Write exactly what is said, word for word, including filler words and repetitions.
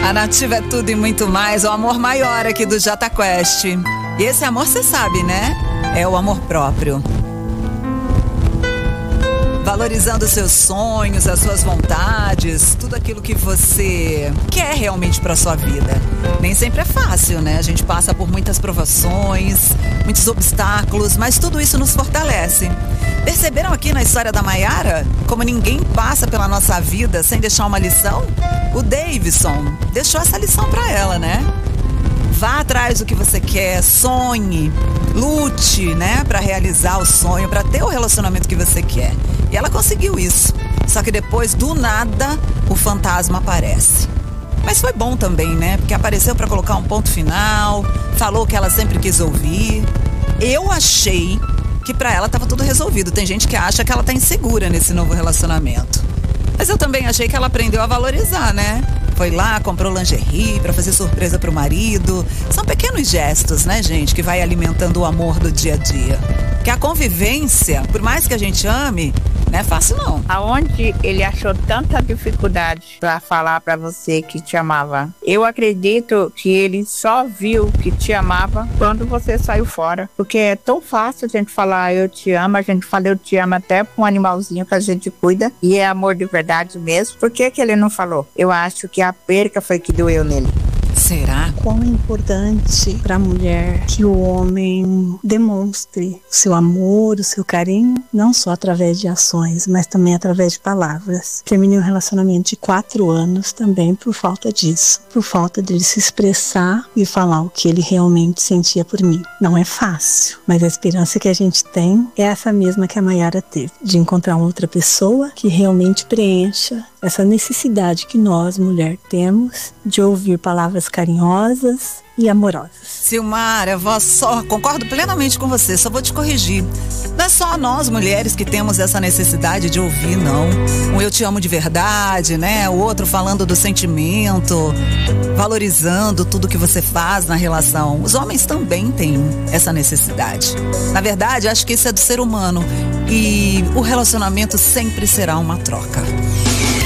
A Nativa é tudo e muito mais, o amor maior aqui do Jota Quest. E esse amor, você sabe, né? É o amor próprio. Valorizando os seus sonhos, as suas vontades, tudo aquilo que você quer realmente para sua vida. Nem sempre é fácil, né? A gente passa por muitas provações, muitos obstáculos, mas tudo isso nos fortalece. Perceberam aqui na história da Mayara como ninguém passa pela nossa vida sem deixar uma lição? O Davidson deixou essa lição para ela, né? Vá atrás do que você quer, sonhe, lute, né, para realizar o sonho, para ter o relacionamento que você quer. E ela conseguiu isso. Só que depois, do nada, o fantasma aparece. Mas foi bom também, né? Porque apareceu para colocar um ponto final, falou o que ela sempre quis ouvir. Eu achei que para ela estava tudo resolvido. Tem gente que acha que ela tá insegura nesse novo relacionamento. Mas eu também achei que ela aprendeu a valorizar, né? Foi lá, comprou lingerie pra fazer surpresa pro marido. São pequenos gestos, né, gente, que vai alimentando o amor do dia a dia. Porque a convivência, por mais que a gente ame, não é fácil não. Aonde ele achou tanta dificuldade pra falar pra você que te amava? Eu acredito que ele só viu que te amava quando você saiu fora. Porque é tão fácil a gente falar eu te amo, a gente fala eu te amo até pra um animalzinho que a gente cuida. E é amor de verdade mesmo. Por que que ele não falou? Eu acho que a perca foi que doeu nele. Será? Quão é importante para a mulher que o homem demonstre o seu amor, o seu carinho, não só através de ações, mas também através de palavras. Terminei um relacionamento de quatro anos também por falta disso, por falta dele se expressar e falar o que ele realmente sentia por mim. Não é fácil, mas a esperança que a gente tem é essa mesma que a Mayara teve, de encontrar uma outra pessoa que realmente preencha essa necessidade que nós, mulher, temos de ouvir palavras carinhosas e amorosas. Silmara, vó, só concordo plenamente com você, só vou te corrigir. Não é só nós, mulheres, que temos essa necessidade de ouvir, não. Um eu te amo de verdade, né? O outro falando do sentimento, valorizando tudo que você faz na relação. Os homens também têm essa necessidade. Na verdade, acho que isso é do ser humano. E o relacionamento sempre será uma troca.